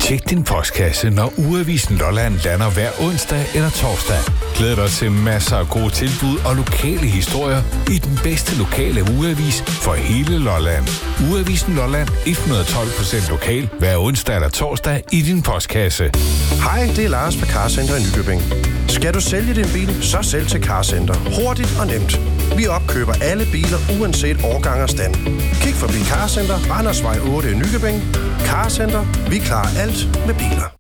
Tjek din postkasse, når Ugeavisen Lolland lander hver onsdag eller torsdag. Glæd dig til masser af gode tilbud og lokale historier i den bedste lokale ugeavis for hele Lolland. Ugeavisen Lolland 112% lokal hver onsdag eller torsdag i din postkasse. Hej, det er Lars fra Carcenter i Nykøbing. Skal du sælge din bil, så sælg til Carcenter. Hurtigt og nemt. Vi opkøber alle biler uanset årgang og stand. Kig forbi Carcenter, Randersvej 8 i Nykøbing. Carcenter, vi klarer alt med biler.